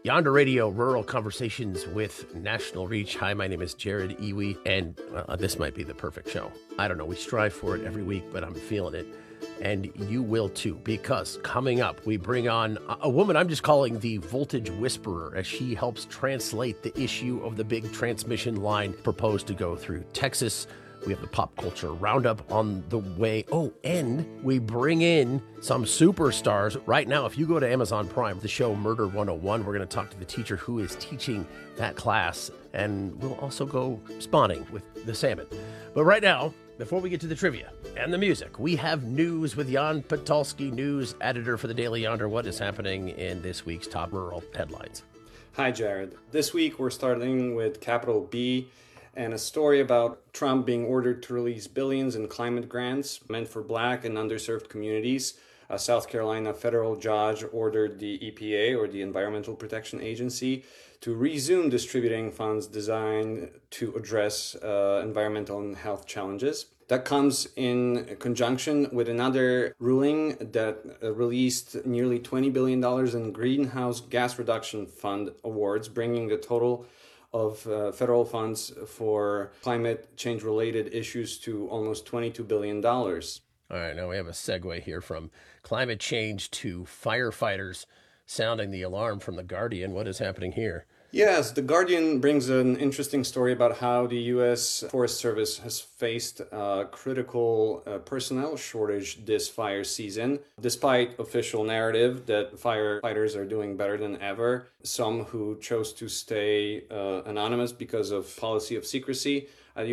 Yonder Radio, Rural Conversations with National Reach. Hi, my name is Jared Iwi, and this might be the perfect show. I don't know, we strive for it every week, but I'm feeling it. And you will too, because coming up, we bring on a woman I'm just calling the Voltage Whisperer, as she helps translate the issue of the big transmission line proposed to go through Texas. We have the pop culture roundup on the way. Oh, and we bring in some superstars. Right now, if you go to Amazon Prime, the show Murder 101, we're going to talk to the teacher who is teaching that class. And we'll also go spawning with the salmon. But right now, before we get to the trivia and the music, we have news with Jan Patalski, news editor for the Daily Yonder. What is happening in this week's top rural headlines? Hi, Jared. This week, we're starting with capital B and a story about Trump being ordered to release billions in climate grants meant for Black and underserved communities. A South Carolina federal judge ordered the EPA, or the Environmental Protection Agency, to resume distributing funds designed to address environmental and health challenges. That comes in conjunction with another ruling that released nearly $20 billion in Greenhouse Gas Reduction Fund awards, bringing the total of federal funds for climate change-related issues to almost $22 billion. All right, now we have a segue here from climate change to firefighters sounding the alarm from The Guardian. What is happening here? Yes, The Guardian brings an interesting story about how the U.S. Forest Service has faced a critical personnel shortage this fire season. Despite official narrative that firefighters are doing better than ever, some who chose to stay anonymous because of policy of secrecy at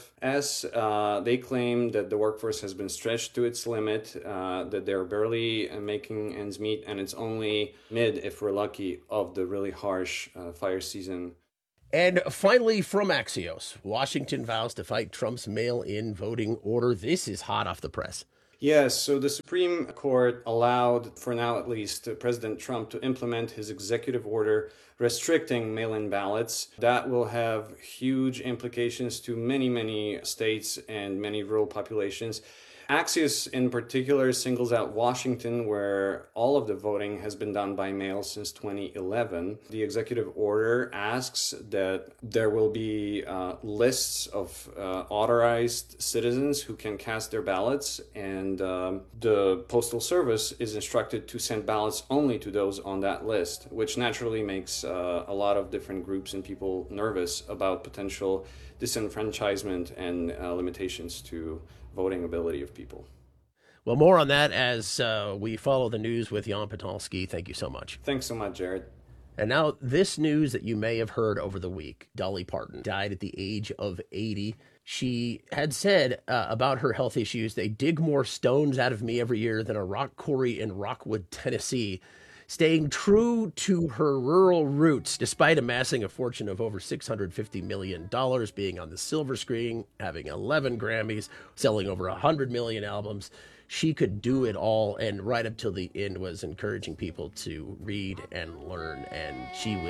USFS, they claim that the workforce has been stretched to its limit, that they're barely making ends meet, and it's only mid, if we're lucky, of the really harsh fire season. And finally, from Axios, Washington vows to fight Trump's mail-in voting order. This is hot off the press. Yes, so the Supreme Court allowed, for now at least, President Trump to implement his executive order restricting mail-in ballots. That will have huge implications to many, many states and many rural populations. Axios in particular singles out Washington, where all of the voting has been done by mail since 2011. The executive order asks that there will be lists of authorized citizens who can cast their ballots, and the Postal Service is instructed to send ballots only to those on that list, which naturally makes a lot of different groups and people nervous about potential disenfranchisement and limitations to voting ability of people. Well, more on that as we follow the news with Jan Patalski. Thank you so much. Thanks so much, Jared. And now this news that you may have heard over the week. Dolly Parton died at the age of 80. She had said about her health issues, they dig more stones out of me every year than a rock quarry in Rockwood, Tennessee. Staying true to her rural roots, despite amassing a fortune of over $650 million, being on the silver screen, having 11 Grammys, selling over 100 million albums, she could do it all, and right up till the end was encouraging people to read and learn, and she will